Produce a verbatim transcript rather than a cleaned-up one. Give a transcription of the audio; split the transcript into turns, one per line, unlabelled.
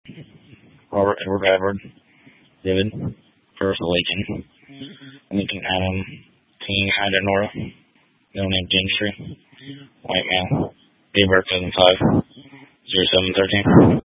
Robert Edward Edward, David, First Lincoln, Lincoln Adam, King Ida Nora, no name Gentry, White Male, date of birth two thousand five, zero seven thirteen.